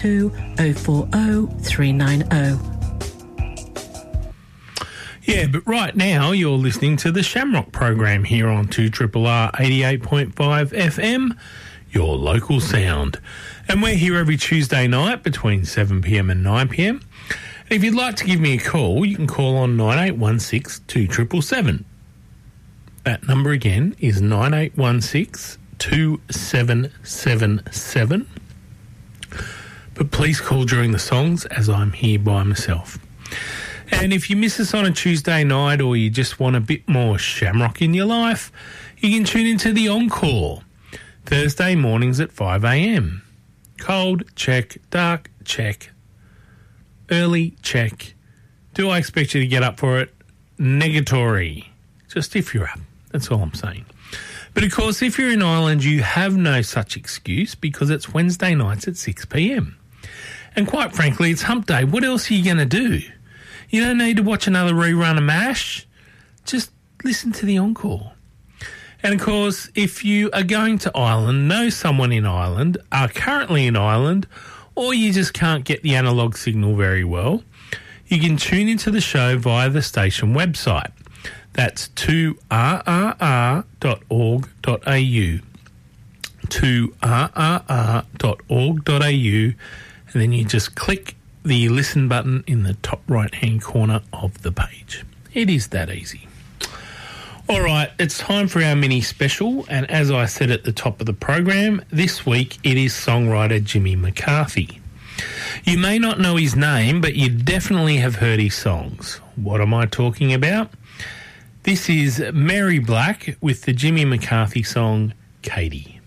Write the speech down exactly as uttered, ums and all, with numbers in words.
two oh four oh three nine oh. Yeah, but right now you're listening to the Shamrock program here on two R R R eighty-eight point five F M, your local sound. And we're here every Tuesday night between seven p m and nine p m. And if you'd like to give me a call, you can call on nine eight one six two seven seven seven. That number again is nine eight one six two seven seven seven. But please call during the songs as I'm here by myself. And if you miss us on a Tuesday night or you just want a bit more Shamrock in your life, you can tune into the Encore, Thursday mornings at five a m. Cold, check. Dark, check. Early, check. Do I expect you to get up for it? Negatory. Just if you're up. That's all I'm saying. But of course, if you're in Ireland, you have no such excuse because it's Wednesday nights at six p m. And quite frankly, it's hump day. What else are you going to do? You don't need to watch another rerun of MASH. Just listen to the Encore. And of course, if you are going to Ireland, know someone in Ireland, are currently in Ireland, or you just can't get the analogue signal very well, you can tune into the show via the station website. That's two R R R dot org dot A U. two R R R dot org dot A U, and then you just click the listen button in the top right-hand corner of the page. It is that easy. All right, it's time for our mini special, and as I said at the top of the program, this week it is songwriter Jimmy McCarthy. You may not know his name, but you definitely have heard his songs. What am I talking about? This is Mary Black with the Jimmy McCarthy song, Katie.